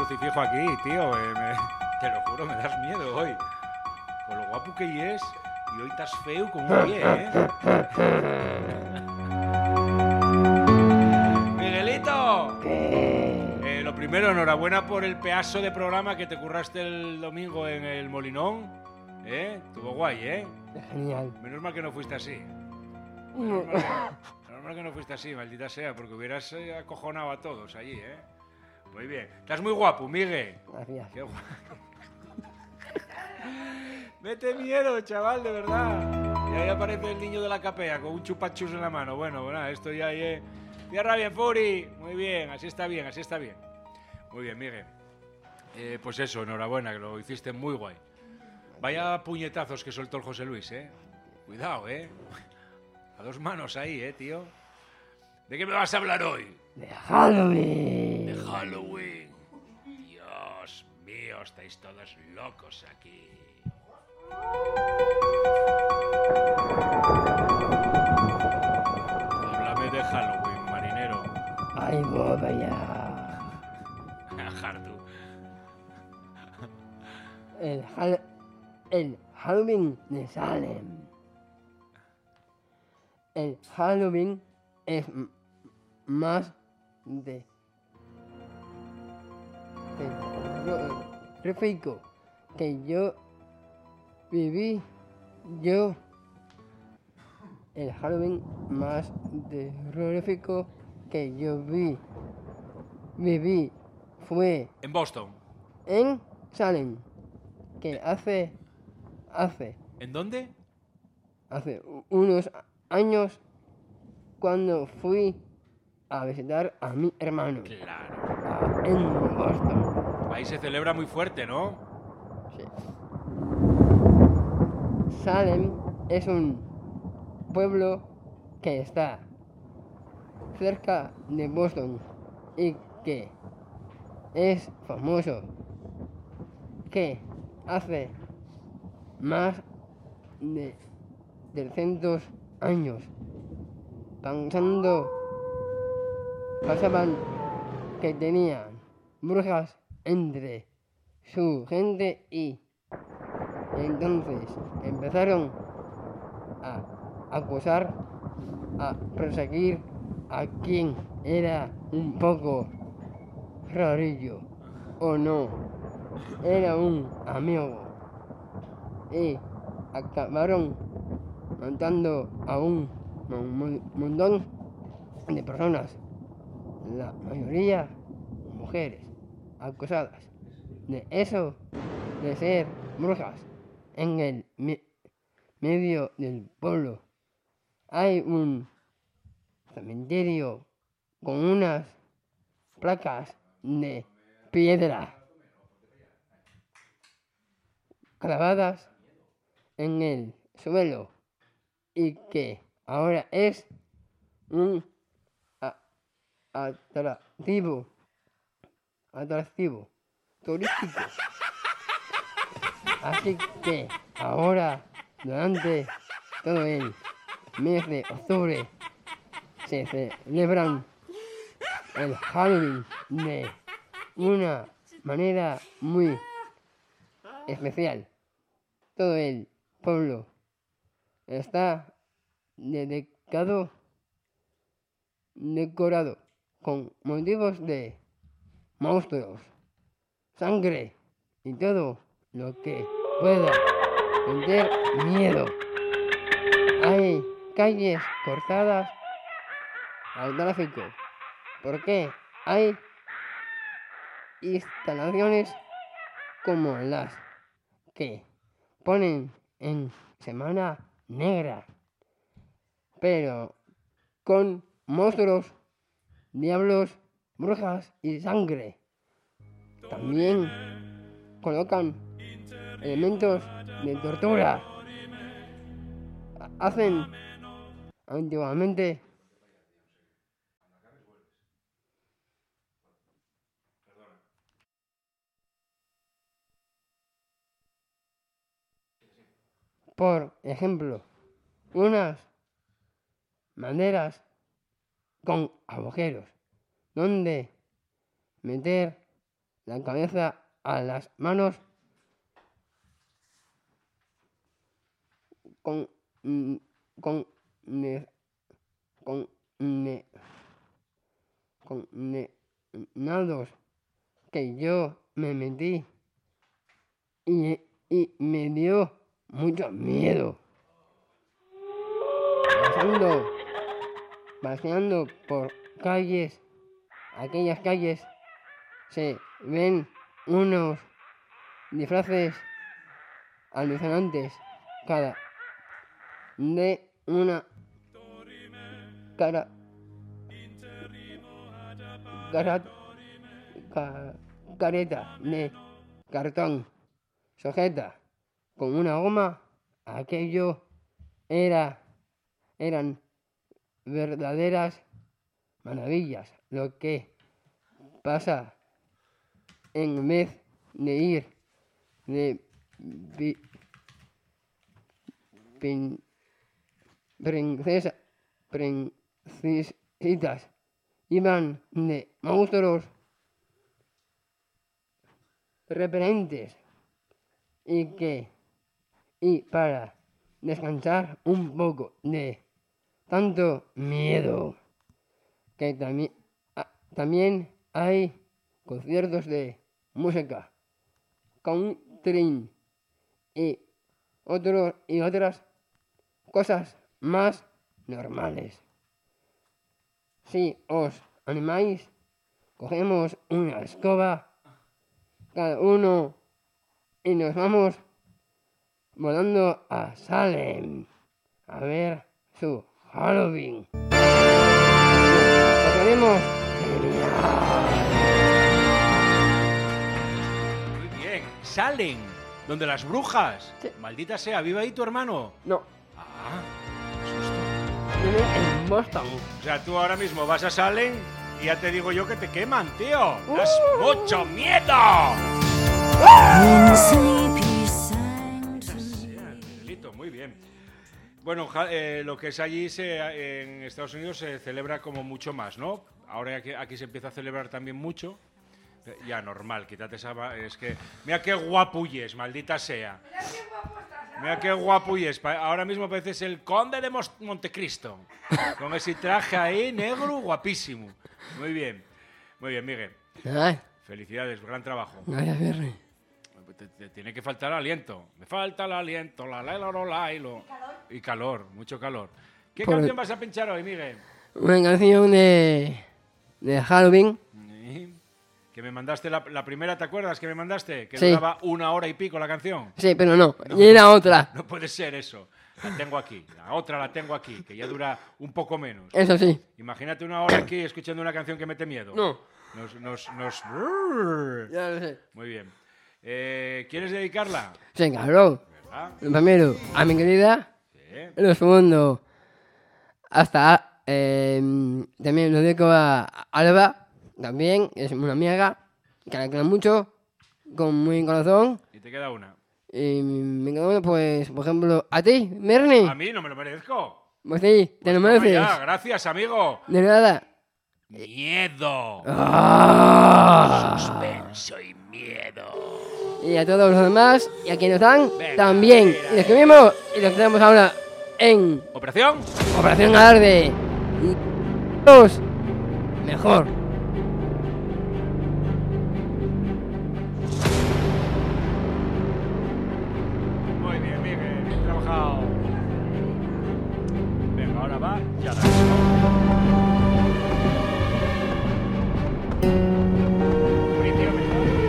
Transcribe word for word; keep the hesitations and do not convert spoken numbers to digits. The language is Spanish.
crucifijo aquí, tío. Eh, me, te lo juro, me das miedo hoy. Con lo guapo que es, y hoy estás feo como un pie, ¿eh? ¡Miguelito! Eh, lo primero, enhorabuena por el pedazo de programa que te curraste el domingo en el Molinón. ¿Eh? Estuvo guay, ¿eh? Genial. Menos mal que no fuiste así. Menos mal que, menos mal que no fuiste así, maldita sea, porque hubieras eh, acojonado a todos allí, ¿eh? Muy bien. Estás muy guapo, Miguel. Gracias. Qué guapo. Mete miedo, chaval, de verdad. Y ahí aparece el niño de la capea con un chupachus en la mano. Bueno, bueno, esto ya es... Cierra bien, Furi. Muy bien, así está bien, así está bien. Muy bien, Miguel. Eh, pues eso, enhorabuena, que lo hiciste muy guay. Vaya puñetazos que soltó el José Luis, ¿eh? Cuidado, ¿eh? A dos manos ahí, ¿eh, tío? ¿De qué me vas a hablar hoy? De Halloween. De Halloween. Dios mío, estáis todos locos aquí. Háblame de Halloween, marinero. Ay, boba ya. Hartu. El, Hall- el Halloween de Salem. El Halloween es m- más de... terrorífico que yo viví. Yo... El Halloween más terrorífico que yo vi. Viví fue En Boston. en Salem, que hace, hace, ¿En dónde? hace u- unos años cuando fui a visitar a mi hermano Claro. a- en Boston. Ahí se celebra muy fuerte, ¿no? Sí. Salem es un pueblo que está cerca de Boston y que es famoso, que hace más de trescientos años pensando pasaban que tenían brujas entre su gente y entonces empezaron a acusar, a perseguir a quien era un poco rarillo o no, era un amigo y acabaron matando a un mon- montón de personas, la mayoría mujeres, acusadas de eso, de ser brujas. En el me- medio del pueblo hay un cementerio con unas placas de piedra clavadas en el suelo y que ahora es un a- atractivo, atractivo turístico. Así que ahora, durante todo el mes de octubre, se celebran el Halloween de una manera muy especial. Todo el pueblo está dedicado, decorado con motivos de monstruos, sangre y todo lo que pueda meter miedo. Hay calles cortadas al tráfico porque hay instalaciones como las que ponen en Semana Negra, pero con monstruos, diablos, brujas y sangre. También colocan elementos de tortura. Hacen antiguamente por ejemplo, unas maderas con agujeros donde meter la cabeza a las manos con mm, con ne, con ne, con ne, nados que yo me metí y, y me dio mucho miedo. Pasando, paseando por calles, aquellas calles se ven unos disfraces alucinantes, cada de una cara, cara, ca, careta de cartón sujeta con una goma. Aquello era, eran verdaderas maravillas. Lo que pasa en vez de ir de pi, pin, princesa, princesitas, iban de monstruos repelentes y que y para descansar un poco de tanto miedo que también ah, también hay conciertos de música country y otros y otras cosas más normales. Si os animáis, cogemos una escoba cada uno y nos vamos volando a Salem a ver su Halloween. Lo haremos genial. Muy bien, Salem, donde las brujas. Sí. Maldita sea, ¿vive ahí tu hermano? No, Ah, qué susto. vive en Boston. O sea, tú ahora mismo vas a Salem y ya te digo yo que te queman, tío. Uh. ¡Das mucho miedo! Miguelito, muy bien. Bueno, ja- eh, lo que es allí se, en Estados Unidos se celebra como mucho más, ¿no? Ahora aquí, aquí se empieza a celebrar también mucho. Eh, Ya, normal, quítate esa... va- Es que... Mira qué guapulles, maldita sea. Mira qué guapulles. Pa- Ahora mismo pareces el conde de Mos- Montecristo. Con ese traje ahí, negro, guapísimo. Muy bien. Muy bien, Miguel. Ay, Felicidades, gran trabajo. gracias, Berry. Te, te tiene que faltar aliento. Me falta el aliento, la la la la la y lo. Y calor, mucho calor. ¿Qué Por- canción vas a pinchar hoy, Miguel? Una canción de, de Halloween. Sí. Que me mandaste la, la primera, ¿te acuerdas que me mandaste? Que Sí. duraba una hora y pico la canción. Sí, pero no, y era otra. No puede ser eso. La tengo aquí. La otra la tengo aquí, que ya dura un poco menos. Eso sí. Imagínate una hora aquí escuchando una canción que mete miedo. No. Nos, nos, nos... Ya lo sé. Muy bien. Eh, ¿Quieres dedicarla? Sí, cabrón. ¿Verdad? Lo primero, a mi querida. Sí. Lo segundo, hasta eh, también lo dedico a Alba, también, es una amiga que la quiero mucho, con muy corazón. Y te queda una. Y me quedo uno, pues, por ejemplo, a ti, Bernie. A mí no me lo merezco. Pues sí, te Pues lo toma mereces. ya, gracias, amigo. De nada. Miedo. Ah. Suspenso y miedo. Y a todos los demás, y a quienes están, Venga, también. mira, Y los que vimos, y los que tenemos ahora en ¿Operación? Operación Alarde. Los mejor.